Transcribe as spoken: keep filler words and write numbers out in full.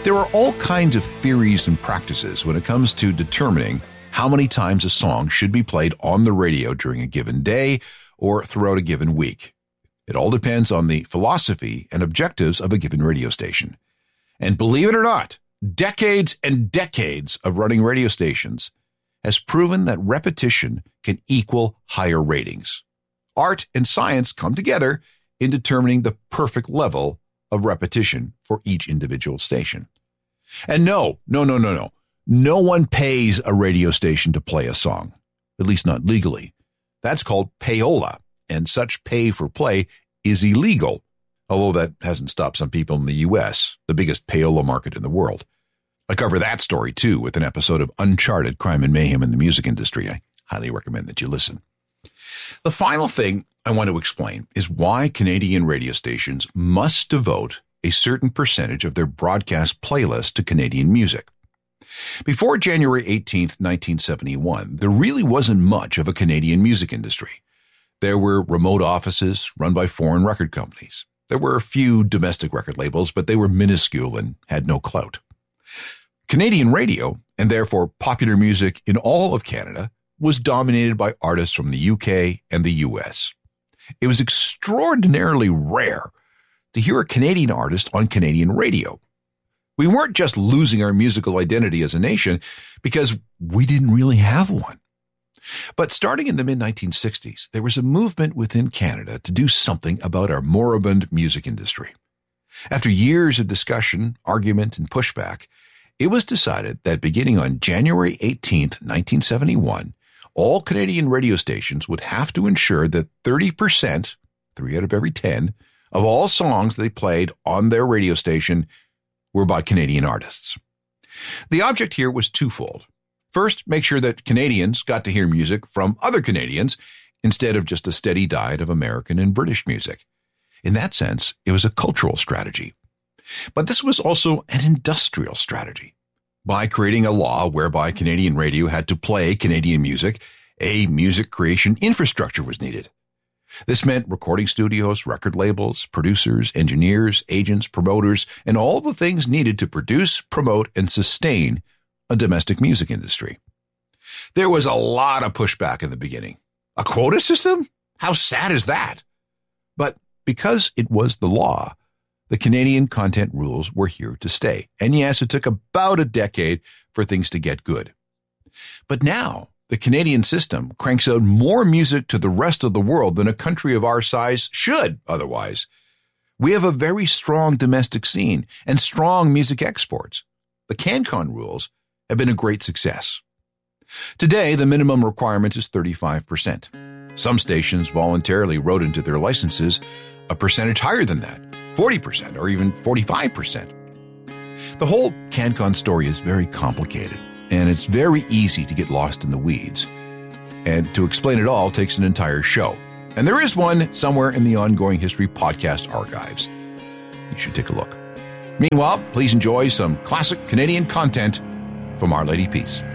There are all kinds of theories and practices when it comes to determining how many times a song should be played on the radio during a given day or throughout a given week. It all depends on the philosophy and objectives of a given radio station. And believe it or not, decades and decades of running radio stations has proven that repetition can equal higher ratings. Art and science come together in determining the perfect level of repetition for each individual station. And no, no, no, no, no. No one pays a radio station to play a song, at least not legally. That's called payola, and such pay for play is illegal, although that hasn't stopped some people in the U S, the biggest payola market in the world. I cover that story, too, with an episode of Uncharted Crime and Mayhem in the Music Industry. I highly recommend that you listen. The final thing I want to explain is why Canadian radio stations must devote a certain percentage of their broadcast playlist to Canadian music. Before January eighteenth, nineteen seventy-one, there really wasn't much of a Canadian music industry. There were remote offices run by foreign record companies. There were a few domestic record labels, but they were minuscule and had no clout. Canadian radio, and therefore popular music in all of Canada, was dominated by artists from the U K and the U S. It was extraordinarily rare to hear a Canadian artist on Canadian radio. We weren't just losing our musical identity as a nation because we didn't really have one. But starting in the mid nineteen sixties, there was a movement within Canada to do something about our moribund music industry. After years of discussion, argument, and pushback, it was decided that beginning on January eighteenth, nineteen seventy-one, all Canadian radio stations would have to ensure that thirty percent, three out of every ten, of all songs they played on their radio station were by Canadian artists. The object here was twofold. First, make sure that Canadians got to hear music from other Canadians instead of just a steady diet of American and British music. In that sense, it was a cultural strategy. But this was also an industrial strategy. By creating a law whereby Canadian radio had to play Canadian music, a music creation infrastructure was needed. This meant recording studios, record labels, producers, engineers, agents, promoters, and all the things needed to produce, promote, and sustain a domestic music industry. There was a lot of pushback in the beginning. A quota system? How sad is that? But because it was the law, the Canadian content rules were here to stay. And yes, it took about a decade for things to get good. But now, the Canadian system cranks out more music to the rest of the world than a country of our size should otherwise. We have a very strong domestic scene and strong music exports. The CanCon rules have been a great success. Today, the minimum requirement is thirty-five percent. Some stations voluntarily wrote into their licenses a percentage higher than that, forty percent or even forty-five percent. The whole CanCon story is very complicated, and it's very easy to get lost in the weeds. And to explain it all takes an entire show. And there is one somewhere in the Ongoing History podcast archives. You should take a look. Meanwhile, please enjoy some classic Canadian content from Our Lady Peace.